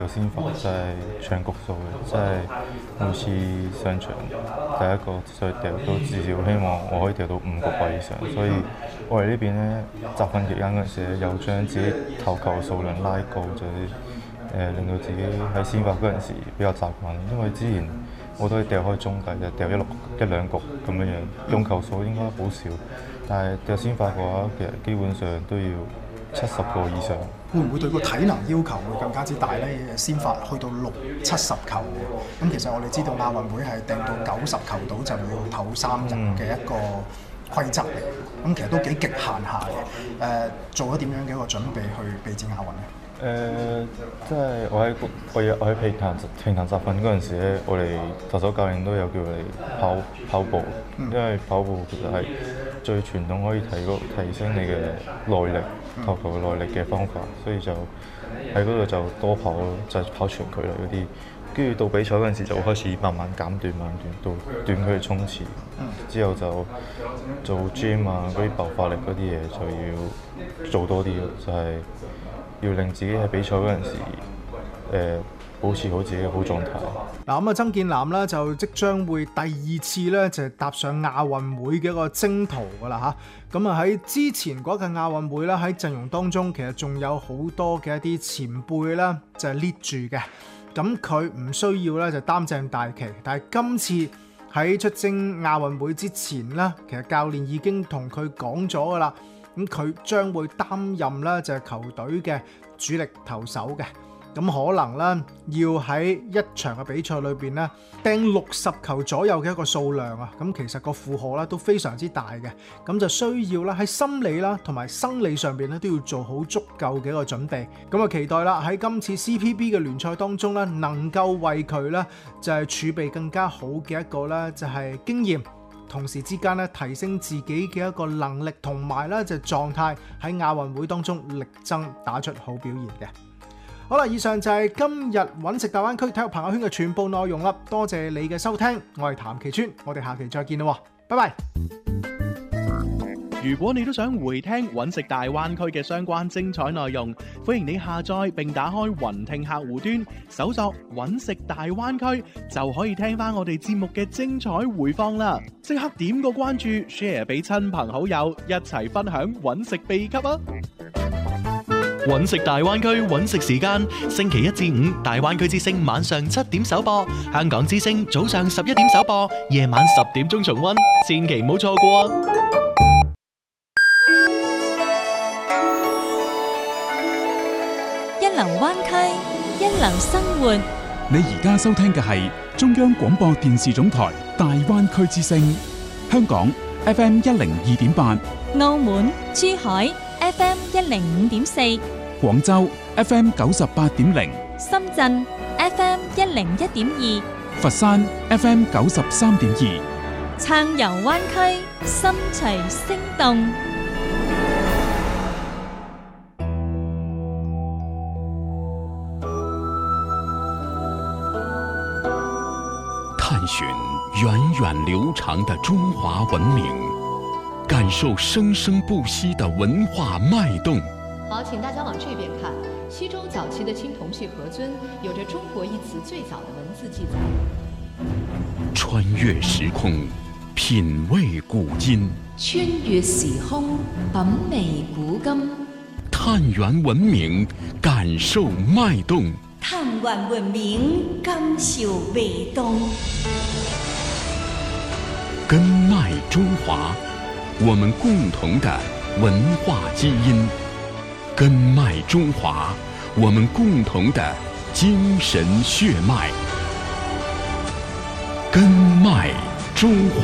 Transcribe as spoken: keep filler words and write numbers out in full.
有先法在唱局數嘅，即係每次上場第一個再掉都至少希望我可以掉到五個位以上，所以我哋呢邊咧集訓期間嗰陣時咧，有將自己投球數量拉高，就係、是、誒、呃、令到自己喺先發嗰陣時比較習慣，因為之前我都係掉開中計，就掉一六一兩局咁樣樣，用球數應該好少，但係掉先發嘅話，其實基本上都要七十個以上。 會唔會對個體能要求會更加之大呢？先發去到六七十球喎，咁其實我哋知道亞運會係掟到九十球到就要唞三日嘅一個規則嚟，咁、嗯、其實都幾極限下嘅。誒、呃，做咗點樣嘅一個準備去備戰亞運呢？ 誒、呃，即係我喺我有我喺平潭平潭集訓嗰陣時咧，我哋投手教練都有叫我哋跑跑步，嗯、因為跑步其實係最傳統可以提高提升你嘅耐力、投球嘅耐力嘅方法，所以就喺嗰度就多跑咯，就係、跑長距離嗰啲。跟住到比賽嗰陣時就開始慢慢減短、慢短到短距離衝刺，嗯、之後就做 gym 啊嗰啲爆發力嗰啲嘢就要做多啲咯，就係、是。要令自己喺比賽嗰陣時，誒、呃、保持好自己嘅好狀態。 嗱咁啊，曾健南咧就即將會第二次咧就踏上亞運會嘅一個征途㗎啦嚇。咁啊喺之前嗰屆亞運會咧喺陣容當中，其實仲有好多嘅一啲前輩啦，就係 lead 住嘅。咁佢唔需要咧就擔正大旗，但係今次喺出征亞運會之前咧，其實教練已經同佢講咗㗎啦。咁佢將會擔任咧就係球隊嘅主力投手嘅，咁可能咧要喺一場嘅比賽裏邊咧掟六十球左右嘅一個數量啊，咁其實個負荷咧都非常之大嘅，咁就需要咧喺心理啦同埋生理上邊咧都要做好足夠嘅一個準備，咁啊期待啦喺今次 C P B 嘅聯賽當中咧能夠為佢咧就係儲備更加好嘅一個咧就係經驗。同時之間咧提升自己嘅一個能力同埋咧就狀態喺亞運會當中力爭打出好表現嘅。好啦，以上就係今日揾食大灣區體育朋友圈嘅全部內容啦。多謝你嘅收聽，我係譚其川，我哋下期再見啦，拜拜。 如果你都想回聽揾食大灣區嘅相關精彩內容，歡迎你下載並打開雲聽客戶端，搜索揾食大灣區，就可以聽翻我哋節目嘅精彩回放啦！即刻點個關注 ，share 俾親朋好友，一齊分享揾食秘笈啊！揾食大灣區揾食時間，星期一至五大灣區之聲晚上七點首播，香港之聲早上十一點首播，夜晚十點鐘重溫，千祈唔好錯過啊！ 一流灣區，一流生活。 你而家收聽嘅係中央廣播電視總台大灣區之聲，香港 F M 一零二點八， 澳門、珠海 F M 一零五點四， 廣州 F M 九十八點零， 深圳 F M 一零一點二， 佛山 F M 九十三點二。 撐遊灣區，心隨聲動。 探寻源远流长的中华文明，感受生生不息的文化脉动。 好，请大家往这边看。西周早期的青铜器盒尊有着“中国”一词最早的文字记载。 穿越时空，品味古今。 穿越時空，品味古今。 探源文明，感受脉動。 探源文明，感受味動。 根脉中華，我們共同的文化基因。根脉中華，我們共同的精神血脈。根脉中華。